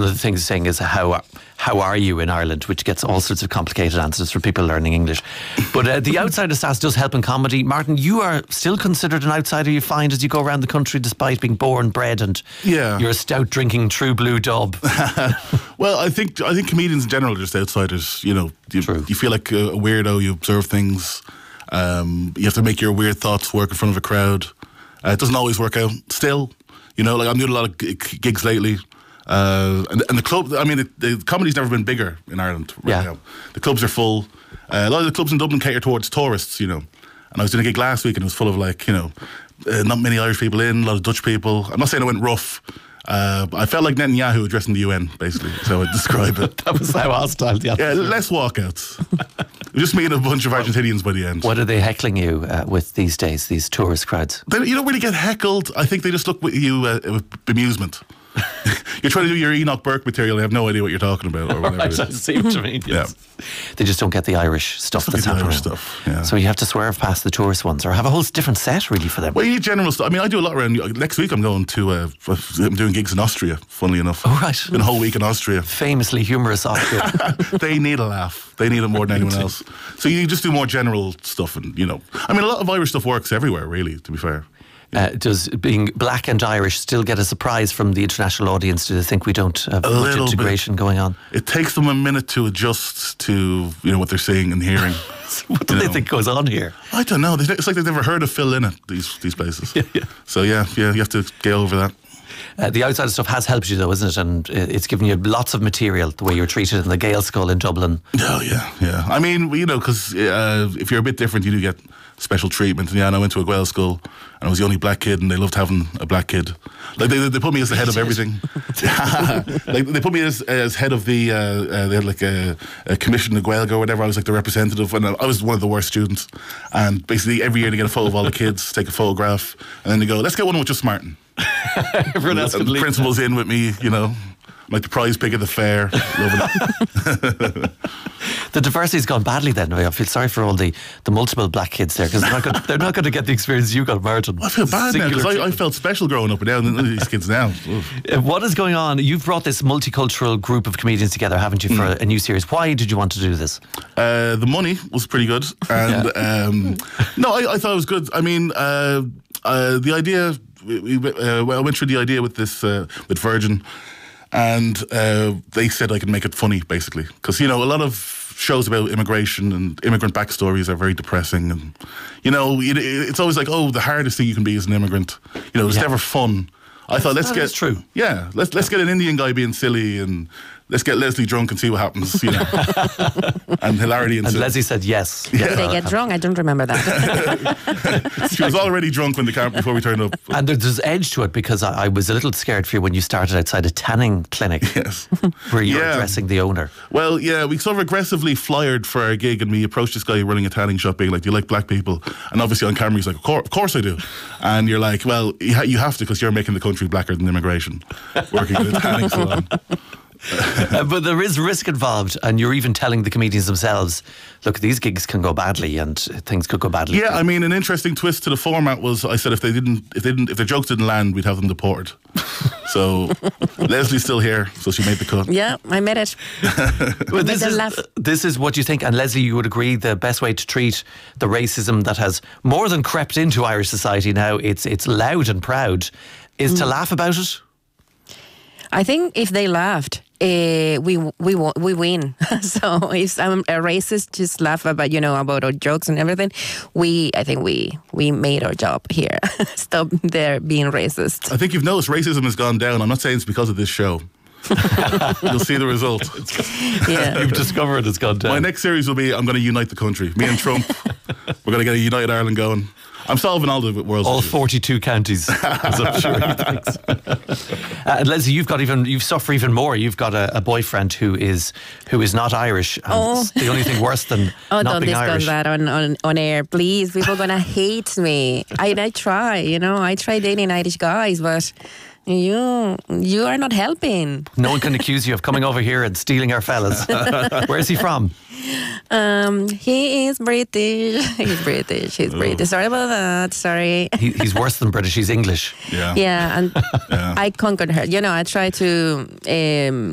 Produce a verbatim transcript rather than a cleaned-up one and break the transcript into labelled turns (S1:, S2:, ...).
S1: of the things saying is how how are you in Ireland, which gets all sorts of complicated answers for people learning English. But uh, the outsider status does help in comedy. Martin, you are still considered an outsider, you find, as you go around the country, despite being born, bred, and
S2: yeah.
S1: you're a stout drinking true blue dub.
S2: Well, I think I think comedians in general are just outsiders. You know, you, you feel like a weirdo. You observe things. Um, you have to make your weird thoughts work in front of a crowd. Uh, it doesn't always work out. Still, you know, like I'm doing a lot of g- gigs lately. Uh, and, and the club, I mean, the, the comedy's never been bigger in Ireland right
S1: yeah.
S2: now. The clubs are full. Uh, a lot of the clubs in Dublin cater towards tourists, you know. And I was doing a gig last week and it was full of, like, you know, uh, not many Irish people in, a lot of Dutch people. I'm not saying it went rough. Uh, I felt like Netanyahu addressing the U N, basically, so I'd describe it.
S1: That was how hostile the
S2: Yeah, less walkouts. Just me and a bunch of Argentinians by the end.
S1: What are they heckling you uh, with these days, these tourist crowds?
S2: They, you don't really get heckled. I think they just look at you uh, with bemusement. You're trying to do your Enoch Burke material, they have no idea what you're talking about or whatever.
S1: Right, I see what you mean, yes. Yeah. They just don't get the Irish stuff that's happening.
S2: Irish stuff, yeah.
S1: So you have to swerve past the tourist ones or have a whole different set really for them.
S2: Well, you need general stuff. I mean, I do a lot around. Next week I'm going to, uh, I'm doing gigs in Austria, funnily enough.
S1: Oh, right.
S2: Been a whole week in Austria.
S1: Famously humorous Austria.
S2: They need a laugh. They need it more than anyone else. So you just do more general stuff and, you know. I mean, a lot of Irish stuff works everywhere, really, to be fair.
S1: Uh, does being black and Irish still get a surprise from the international audience? Do they think we don't have
S2: a
S1: much integration
S2: bit.
S1: going on?
S2: It takes them a minute to adjust to, you know, what they're seeing and hearing.
S1: What do
S2: you
S1: they
S2: know.
S1: think goes on here?
S2: I don't know. It's like they've never heard of Phil Lynott, these these places.
S1: Yeah, yeah.
S2: So yeah, yeah, you have to get over that.
S1: Uh, the outside stuff has helped you though, isn't it? And it's given you lots of material, the way you're treated in the Gaelscoil in Dublin.
S2: Oh yeah, yeah. I mean, you know, because uh, if you're a bit different, you do get special treatment. And yeah, and I went to a Gael school and I was the only black kid and they loved having a black kid. Like they they put me as the head of everything. Like they put me as as head of the, uh, uh, they had like a, a commission of Gaeilge or whatever. I was like the representative and I was one of the worst students. And basically every year they get a photo of all the kids, take a photograph, and then they go, let's get one with just Martin.
S1: Everyone else
S2: and the principal's in with me, you know. Like the prize pig at the fair.
S1: The diversity's gone badly then. I feel sorry for all the, the multiple black kids there because they're not going they're not going to get the experience you got, Martin.
S2: I feel bad now because I, I felt special growing up, and now none of these kids now.
S1: Uh, What is going on? You've brought this multicultural group of comedians together, haven't you, for mm. a, a new series? Why did you want to do this?
S2: Uh, the money was pretty good, and
S1: yeah.
S2: um, no, I, I thought it was good. I mean, uh, uh, the idea. We, we, uh, I went through the idea with this uh, with Virgin. And uh, they said I could make it funny, basically. Because, you know, a lot of shows about immigration and immigrant backstories are very depressing. And, you know, it, it's always like, oh, the hardest thing you can be as an immigrant. You know, it's yeah. never fun. I thought, let's
S1: that
S2: get...
S1: That's true.
S2: Yeah, let's let's get an Indian guy being silly and let's get Leslie drunk and see what happens, you know. And hilarity ensues.
S1: And Leslie said yes.
S3: Yeah. Did they get drunk? I don't remember that.
S2: She was already drunk when the camp before we turned up.
S1: And there's edge to it because I, I was a little scared for you when you started outside a tanning clinic.
S2: Yes.
S1: Where you were
S2: yeah.
S1: addressing the owner.
S2: Well, yeah, we sort of aggressively flyered for our gig and we approached this guy running a tanning shop being like, do you like black people? And obviously on camera he's like, of course, of course I do. And you're like, well, you, ha- you have to because you're making the country blacker than immigration, working in a tanning salon.
S1: uh, but there is risk involved, and you're even telling the comedians themselves, look, these gigs can go badly and things could go badly.
S2: Yeah, I mean, an interesting twist to the format was I said if they didn't if they didn't if their jokes didn't land, we'd have them deported. So Leslie's still here, so she made the cut.
S3: Yeah, I made it.
S1: Well, this is uh, this is what you think, and Leslie, you would agree the best way to treat the racism that has more than crept into Irish society now, it's it's loud and proud, is mm. to laugh about it.
S3: I think if they laughed, uh, we we we win. So if I'm a racist, just laugh about you know about our jokes and everything. We I think we we made our job here. Stop there being racist.
S2: I think you've noticed racism has gone down. I'm not saying it's because of this show. You'll see the result.
S3: Yeah,
S1: you've discovered it's gone down.
S2: My next series will be I'm going to unite the country. Me and Trump. We're going to get a united Ireland going. I'm solving all the world's
S1: all
S2: issues.
S1: forty-two counties, as I'm sure he thinks. Uh, Leslie, you've got even you've suffered even more. You've got a, a boyfriend who is who is not Irish. And
S3: oh,
S1: it's the only thing worse than
S3: oh,
S1: not being Irish.
S3: Oh, don't discuss that on, on, on air, please. People are gonna hate me. I I try, you know, I try dating Irish guys, but. You you are not helping.
S1: No one can accuse you of coming over here and stealing our fellas. Where's he from?
S3: Um, he is British. He's British. He's British. Sorry about that. Sorry.
S1: He, he's worse than British. He's English.
S2: Yeah.
S3: Yeah, and
S2: yeah.
S3: I conquered her. You know, I try to. Um,